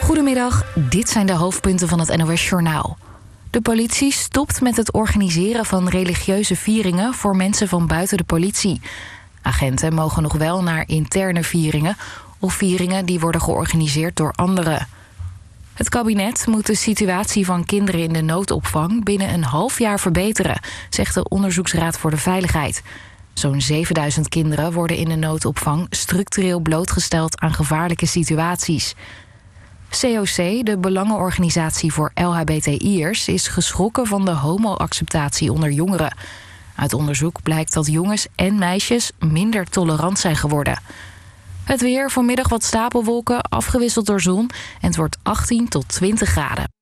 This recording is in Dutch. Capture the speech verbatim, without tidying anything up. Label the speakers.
Speaker 1: Goedemiddag, dit zijn de hoofdpunten van het N O S-journaal. De politie stopt met het organiseren van religieuze vieringen voor mensen van buiten de politie. Agenten mogen nog wel naar interne vieringen of vieringen die worden georganiseerd door anderen. Het kabinet moet de situatie van kinderen in de noodopvang binnen een half jaar verbeteren, zegt de Onderzoeksraad voor de Veiligheid. Zo'n zevenduizend kinderen worden in de noodopvang structureel blootgesteld aan gevaarlijke situaties. C O C, de belangenorganisatie voor L H B T I'ers, is geschrokken van de homo-acceptatie onder jongeren. Uit onderzoek blijkt dat jongens en meisjes minder tolerant zijn geworden. Het weer, vanmiddag wat stapelwolken, afgewisseld door zon en het wordt achttien tot twintig graden.